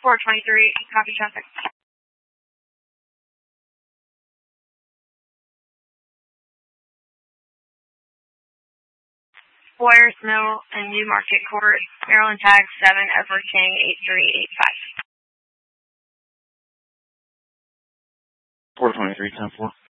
423, copy traffic. Warriors Mill and New Market Court, Maryland Tag 7, Edward King 8385. 423, 10-4.